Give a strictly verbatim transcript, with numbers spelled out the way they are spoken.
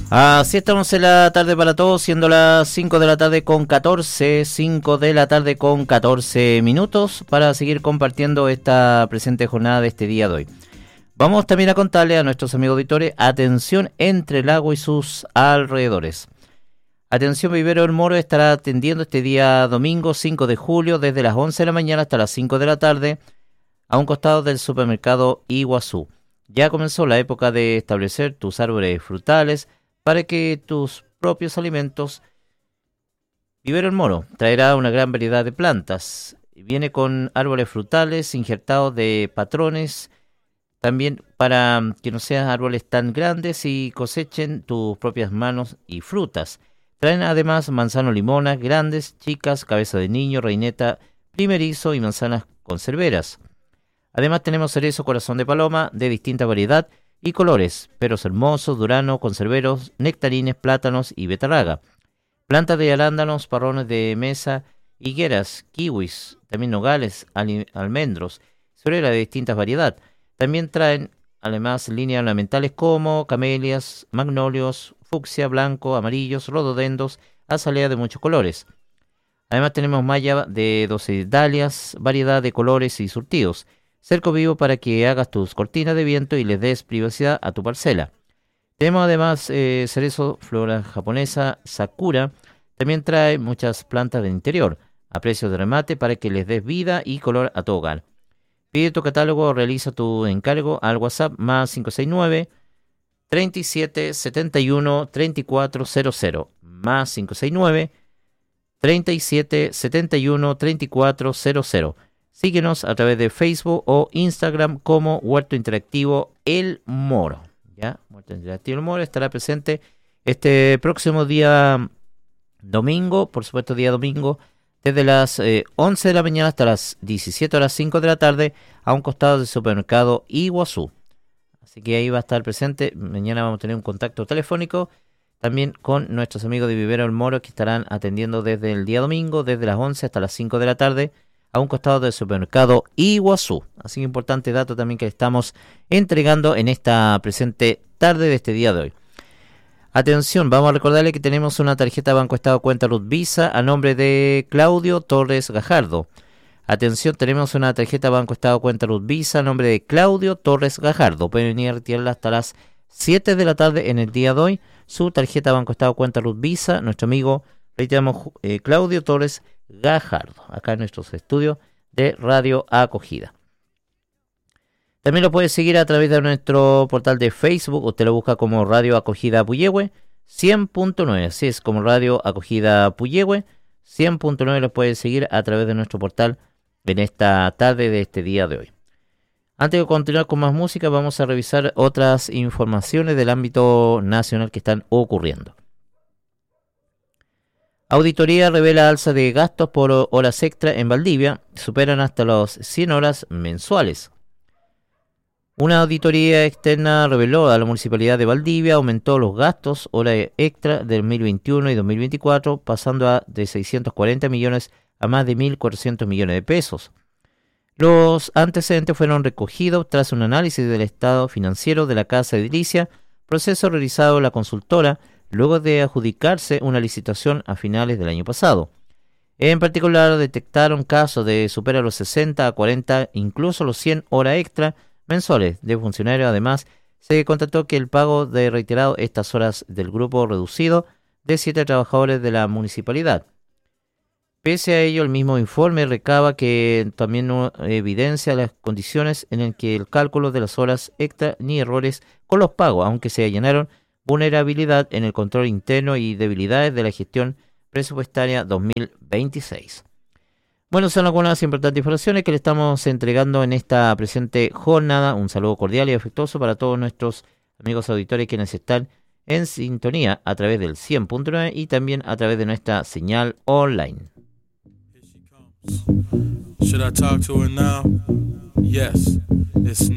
Así estamos en la tarde para todos, siendo las cinco de la tarde con catorce, cinco de la tarde con catorce minutos, para seguir compartiendo esta presente jornada de este día de hoy. Vamos también a contarle a nuestros amigos auditores, atención entre el agua y sus alrededores. Atención, Vivero El Moro estará atendiendo este día domingo cinco de julio desde las once de la mañana hasta las cinco de la tarde a un costado del supermercado Iguazú. Ya comenzó la época de establecer tus árboles frutales para que tus propios alimentos. Vivero El Moro traerá una gran variedad de plantas. Viene con árboles frutales injertados de patrones, también para que no sean árboles tan grandes y cosechen tus propias manos y frutas. Traen además manzano limonas grandes, chicas, cabeza de niño, reineta, primerizo y manzanas conserveras. Además tenemos cerezo corazón de paloma de distinta variedad y colores, peros hermosos, durano, conserveros, nectarines, plátanos y betarraga. Plantas de arándanos, parrones de mesa, higueras, kiwis, también nogales, al- almendros, sorera de distintas variedades. También traen además líneas ornamentales como camelias, magnolios, fucsia, blanco, amarillos, rododendos, azalea de muchos colores. Además tenemos malla de doce dalias, variedad de colores y surtidos. Cerco vivo para que hagas tus cortinas de viento y les des privacidad a tu parcela. Tenemos además eh, cerezo, flora japonesa, sakura. También trae muchas plantas del interior, a precios de remate para que les des vida y color a tu hogar. Pide tu catálogo o realiza tu encargo al WhatsApp más cinco seis nueve, treinta y siete, setenta y uno, treinta y cuatro cero cero. Más cinco seis nueve, treinta y siete, setenta y uno, treinta y cuatro cero cero. Síguenos a través de Facebook o Instagram como Huerto Interactivo El Moro. ¿Ya? Huerto Interactivo El Moro estará presente este próximo día domingo, por supuesto día domingo, desde las eh, once de la mañana hasta las diecisiete horas cinco de la tarde, a un costado del supermercado Iguazú. Así que ahí va a estar presente. Mañana vamos a tener un contacto telefónico también con nuestros amigos de Vivero El Moro, que estarán atendiendo desde el día domingo, desde las once hasta las cinco de la tarde, a un costado del supermercado Iguazú. Así que importante dato también que estamos entregando en esta presente tarde de este día de hoy. Atención, vamos a recordarle que tenemos una tarjeta Banco Estado Cuenta Ruth Visa a nombre de Claudio Torres Gajardo. Atención, tenemos una tarjeta Banco Estado Cuenta Ruth Visa a nombre de Claudio Torres Gajardo. Pueden venir a retirarla hasta las siete de la tarde en el día de hoy. Su tarjeta Banco Estado Cuenta Ruth Visa, nuestro amigo, reiteramos, eh, Claudio Torres Gajardo, acá en nuestros estudios de Radio Acogida. También lo puede seguir a través de nuestro portal de Facebook. Usted lo busca como Radio Acogida Puyehue cien punto nueve, así es, como Radio Acogida Puyehue cien punto nueve. Lo puede seguir a través de nuestro portal en esta tarde de este día de hoy. Antes de continuar con más música, vamos a revisar otras informaciones del ámbito nacional que están ocurriendo. Auditoría revela alza de gastos por horas extra en Valdivia, superan hasta las cien horas mensuales. Una auditoría externa reveló a la Municipalidad de Valdivia aumentó los gastos horas extra del dos mil veintiuno y dos mil veinticuatro, pasando a de seiscientos cuarenta millones a más de mil cuatrocientos millones de pesos. Los antecedentes fueron recogidos tras un análisis del estado financiero de la Casa Edilicia, proceso realizado en la consultora luego de adjudicarse una licitación a finales del año pasado. En particular, detectaron casos de superar los sesenta a cuarenta, incluso los cien horas extra mensuales de funcionarios. Además, se constató que el pago de reiterado estas horas del grupo reducido de siete trabajadores de la municipalidad. Pese a ello, el mismo informe recaba que también no evidencia las condiciones en las que el cálculo de las horas extra ni errores con los pagos, aunque se allanaron vulnerabilidad en el control interno y debilidades de la gestión presupuestaria dos mil veintiséis. Bueno, son algunas importantes informaciones que le estamos entregando en esta presente jornada. Un saludo cordial y afectuoso para todos nuestros amigos auditores quienes están en sintonía a través del cien punto nueve y también a través de nuestra señal online. Should I talk to her now? Yes. It's